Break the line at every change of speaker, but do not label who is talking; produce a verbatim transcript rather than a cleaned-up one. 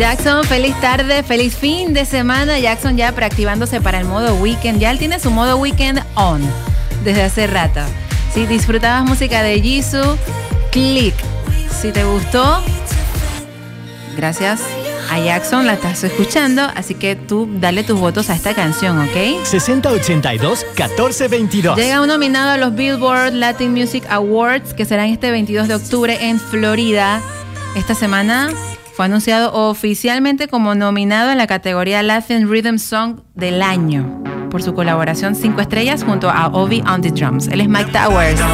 Jackson, feliz tarde, feliz fin de semana. Jackson ya preactivándose para el modo weekend. Ya él tiene su modo weekend on desde hace rato. Si disfrutabas música de Jisoo, click. Si te gustó, gracias a Jackson la estás escuchando, así que tú dale tus votos a esta canción, ¿ok?
sesenta ochenta y dos, catorce veintidós.
Llega un nominado a los Billboard Latin Music Awards, que serán este veintidós de octubre en Florida. Esta semana fue anunciado oficialmente como nominado en la categoría Latin Rhythm Song del año por su colaboración cinco estrellas junto a Ovi on the Drums. Él es Mike Towers.